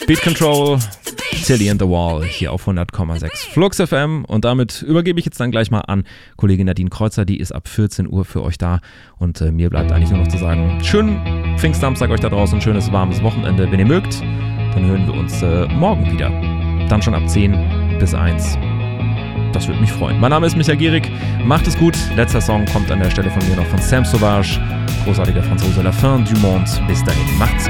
Speed Control, Tilly and the Wall hier auf 100,6 Flux FM. Und damit übergebe ich jetzt dann gleich mal an Kollegin Nadine Kreuzer, die ist ab 14 Uhr für euch da. Und mir bleibt eigentlich nur noch zu sagen, schönen Pfingstsamstag euch da draußen, schönes warmes Wochenende. Wenn ihr mögt, dann hören wir uns morgen wieder. Dann schon ab 10 bis 1. Das würde mich freuen. Mein Name ist Michael Gierig. Macht es gut. Letzter Song kommt an der Stelle von mir noch von Sam Sauvage. Großartiger Franzose, La Fin du Monde. Bis dahin. Macht's